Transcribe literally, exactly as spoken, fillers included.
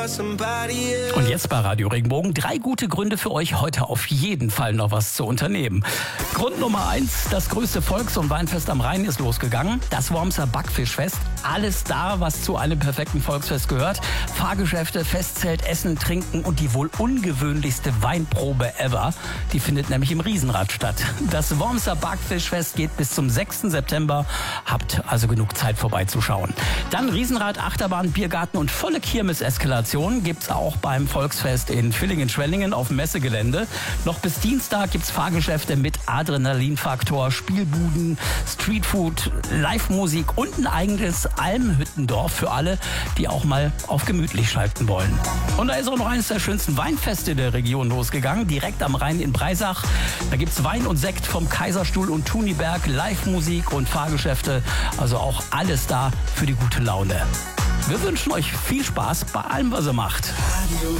Und jetzt bei Radio Regenbogen drei gute Gründe für euch, heute auf jeden Fall noch was zu unternehmen. Grund Nummer eins, das größte Volks- und Weinfest am Rhein ist losgegangen. Das Wormser Backfischfest. Alles da, was zu einem perfekten Volksfest gehört. Fahrgeschäfte, Festzelt, Essen, Trinken und die wohl ungewöhnlichste Weinprobe ever. Die findet nämlich im Riesenrad statt. Das Wormser Backfischfest geht bis zum sechsten September. Habt also genug Zeit vorbeizuschauen. Dann Riesenrad, Achterbahn, Biergarten und volle Kirmes-Eskalation gibt's auch beim Volksfest in Villingen-Schwenningen auf dem Messegelände. Noch bis Dienstag gibt's Fahrgeschäfte mit Adrenalinfaktor, Spielbuden, Streetfood, Live-Musik und ein eigenes Almhüttendorf für alle, die auch mal auf gemütlich schalten wollen. Und da ist auch noch eines der schönsten Weinfeste der Region losgegangen, direkt am Rhein in Breisach. Da gibt's Wein und Sekt vom Kaiserstuhl und Thuniberg, Live-Musik und Fahrgeschäfte, also auch alles da für die gute Laune. Wir wünschen euch viel Spaß bei allem, was ihr macht. Radio